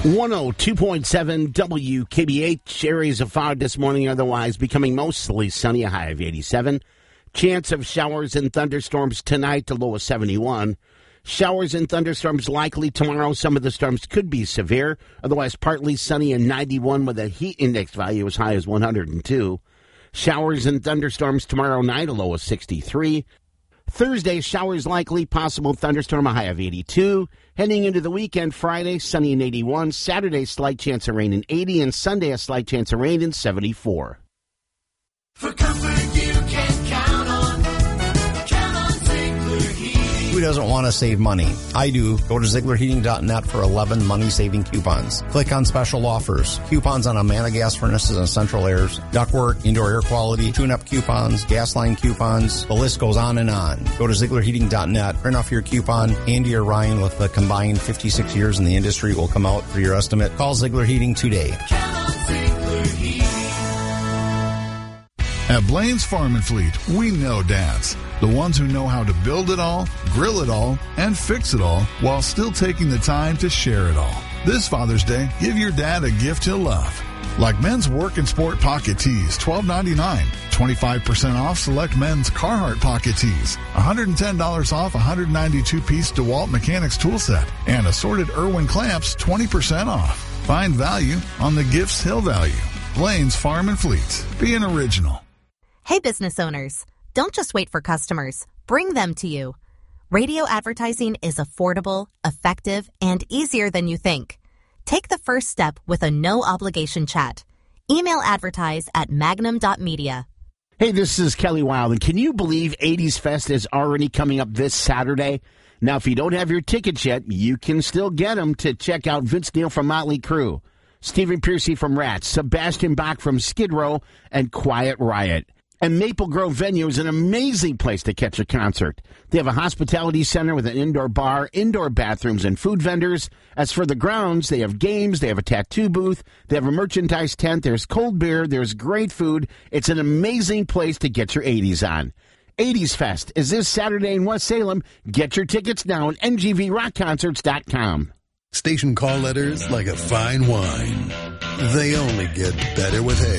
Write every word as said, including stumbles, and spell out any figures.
one oh two point seven W K B H. Areas of fog this morning, otherwise becoming mostly sunny, a high of eighty-seven. Chance of showers and thunderstorms tonight, a low of seventy-one. Showers and thunderstorms likely tomorrow. Some of the storms could be severe. Otherwise, partly sunny and ninety-one with a heat index value as high as one hundred two. Showers and thunderstorms tomorrow night, a low of sixty-three. Thursday, showers likely, possible thunderstorm, a high of eighty-two. Heading into the weekend, Friday, sunny and eighty-one. Saturday, slight chance of rain in eighty. And Sunday, a slight chance of rain in seventy-four. For comfort you can count on. Count on Ziegler Heating. Who doesn't want to save money? I do. Go to Ziegler Heating dot net for eleven money-saving coupons. Click on special offers. Coupons on Amana gas furnaces and central airs, ductwork, indoor air quality, tune-up coupons, gas line coupons. The list goes on and on. Go to Ziegler Heating dot net. Print off your coupon. Andy or Ryan with a combined fifty-six years in the industry will come out for your estimate. Call Ziegler Heating today. Count on Ziegler Heating. At Blaine's Farm and Fleet, we know dads. The ones who know how to build it all, grill it all, and fix it all while still taking the time to share it all. This Father's Day, give your dad a gift he'll love. Like men's work and sport pocket tees, twelve ninety-nine. twenty-five percent off select men's Carhartt pocket tees. one hundred ten dollars off a one hundred ninety-two piece DeWalt Mechanics tool set. And assorted Irwin clamps, twenty percent off. Find value on the gifts he'll value. Blaine's Farm and Fleet. Be an original. Hey, business owners, don't just wait for customers. Bring them to you. Radio advertising is affordable, effective, and easier than you think. Take the first step with a no-obligation chat. Email advertise at magnum dot media. Hey, this is Kelly Wildman. Can you believe eighties Fest is already coming up this Saturday? Now, if you don't have your tickets yet, you can still get them to check out Vince Neil from Motley Crue, Stephen Pearcy from Rats, Sebastian Bach from Skid Row, and Quiet Riot. And Maple Grove Venue is an amazing place to catch a concert. They have a hospitality center with an indoor bar, indoor bathrooms, and food vendors. As for the grounds, they have games, they have a tattoo booth, they have a merchandise tent, there's cold beer, there's great food. It's an amazing place to get your eighties on. eighties Fest is this Saturday in West Salem. Get your tickets now at N G V rock concerts dot com. Station call letters like a fine wine. They only get better with hay.